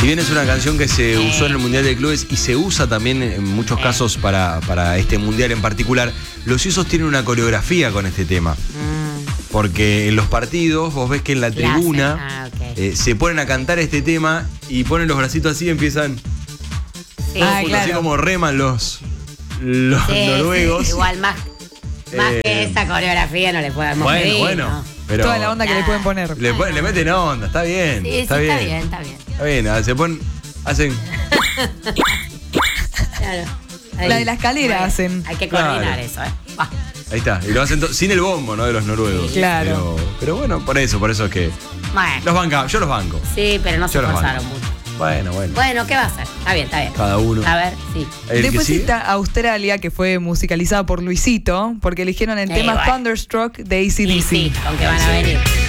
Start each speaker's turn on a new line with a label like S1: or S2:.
S1: Si bien es una canción que se usó en el Mundial de Clubes y se usa también en muchos casos para este Mundial en particular, los suizos tienen una coreografía con este tema. Porque en los partidos vos ves que en la tribuna se ponen a cantar este tema y ponen los bracitos así y empiezan...
S2: Sí.
S1: Claro. Así como reman los noruegos.
S2: Sí, igual más que esa coreografía no le podemos pedir.
S1: Bueno,
S2: ¿no?
S1: pero
S3: toda la onda que le pueden poner.
S1: Le meten onda, está bien.
S2: Sí,
S1: está bien.
S2: Está bien.
S1: Está bien, se ponen, hacen...
S2: Claro. Ahí.
S3: La de la escalera hacen.
S2: Hay que coordinar
S1: Claro.
S2: eso, Va.
S1: Ahí está, y lo hacen sin el bombo, ¿no? De los noruegos.
S3: Claro.
S1: Pero bueno, por eso es que...
S2: Bueno.
S1: Yo los banco.
S2: Sí, pero no se
S1: Yo los
S2: esforzaron
S1: banco.
S2: mucho.
S1: Bueno.
S2: ¿Qué va a hacer? Está bien.
S1: Cada uno.
S2: A ver, sí.
S3: Después está Australia, que fue musicalizada por Luisito, porque eligieron el tema
S2: bueno.
S3: Thunderstruck de AC/DC.
S2: Y sí, con que van a venir.